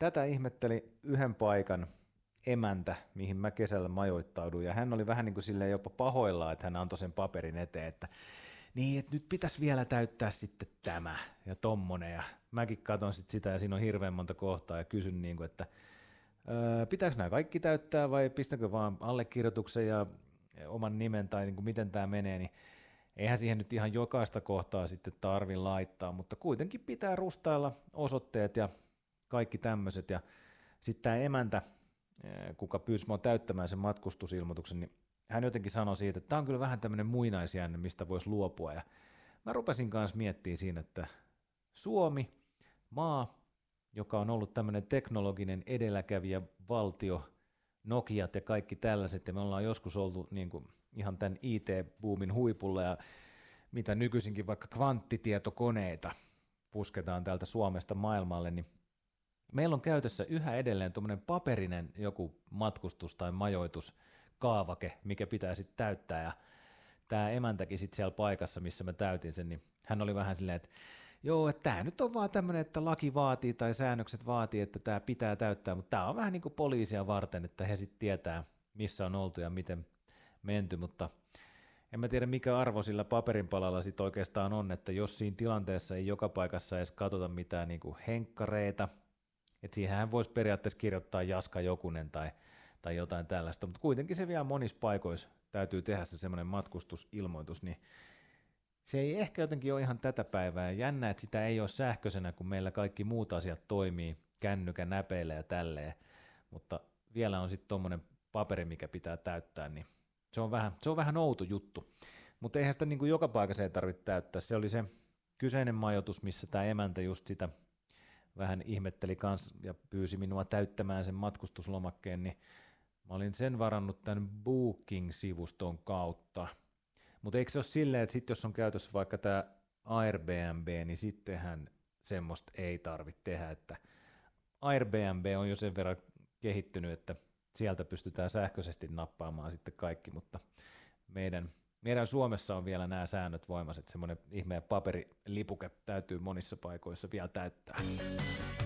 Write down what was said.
tätä ihmetteli yhden paikan emäntä, mihin mä kesällä majoittauduin, ja hän oli vähän niin kuin silleen jopa pahoillaan, että hän antoi sen paperin eteen, että niin, että nyt pitäisi vielä täyttää sitten tämä ja tommonen, ja mäkin katson sitten sitä, ja siinä on hirveän monta kohtaa, ja kysyn niin kuin, että pitääkö nämä kaikki täyttää, vai pistäkö vaan allekirjoituksen ja oman nimen, tai niin kuin miten tämä menee, niin eihän siihen nyt ihan jokaista kohtaa sitten tarvi laittaa, mutta kuitenkin pitää rustailla osoitteet ja kaikki tämmöiset, ja sitten tämä emäntä, kuka pyysi mua täyttämään sen matkustusilmoituksen, niin hän jotenkin sanoi siitä, että tämä on kyllä vähän tämmöinen muinaisjänne, mistä voisi luopua, ja mä rupesin kanssa miettimään siinä, että Suomi, maa, joka on ollut tämmöinen teknologinen edelläkävijä valtio, Nokiat ja kaikki tällaiset, ja me ollaan joskus oltu niin kuin ihan tämän IT-boomin huipulla, ja mitä nykyisinkin vaikka kvanttitietokoneita pusketaan täältä Suomesta maailmalle, niin meillä on käytössä yhä edelleen tuommoinen paperinen joku matkustus- tai majoituskaavake, mikä pitää sitten täyttää, ja tämä emäntäkin sitten siellä paikassa, missä mä täytin sen, niin hän oli vähän silleen, että joo, että tämä nyt on vaan tämmöinen, että laki vaatii tai säännökset vaatii, että tämä pitää täyttää, mutta tämä on vähän niin kuin poliisia varten, että he sitten tietää, missä on oltu ja miten menty, mutta en mä tiedä, mikä arvo sillä paperinpalalla sitten oikeastaan on, että jos siinä tilanteessa ei joka paikassa edes katsota mitään niin kuin henkkareita, että siihenhän voisi periaatteessa kirjoittaa Jaska Jokunen tai jotain tällaista, mutta kuitenkin se vielä monissa paikoissa täytyy tehdä se semmoinen matkustusilmoitus, niin se ei ehkä jotenkin ole ihan tätä päivää. Jännä, että sitä ei ole sähköisenä, kun meillä kaikki muut asiat toimii, kännykän näpeillä ja tälleen, mutta vielä on sitten tuommoinen paperi, mikä pitää täyttää, niin se on vähän outo juttu. Mutta eihän sitä niin kuin joka paikassa ei tarvitse täyttää. Se oli se kyseinen majoitus, missä tämä emäntä just sitä vähän ihmetteli kans ja pyysi minua täyttämään sen matkustuslomakkeen, niin mä olin sen varannut tämän Booking-sivuston kautta. Mutta eikö se ole silleen, että sit jos on käytössä vaikka tämä Airbnb, niin sittenhän semmoista ei tarvitse tehdä, että Airbnb on jo sen verran kehittynyt, että sieltä pystytään sähköisesti nappaamaan sitten kaikki, mutta meidän Suomessa on vielä nämä säännöt voimassa, että semmoinen ihmeen paperilipuke täytyy monissa paikoissa vielä täyttää.